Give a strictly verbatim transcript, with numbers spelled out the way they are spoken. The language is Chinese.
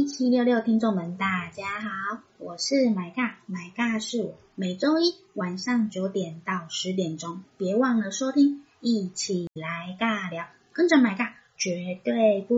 七六六听众们，大家好，我是买尬，买尬是我，每周一晚上九点到十点钟，别忘了收听，一起来尬聊，跟着买尬绝对不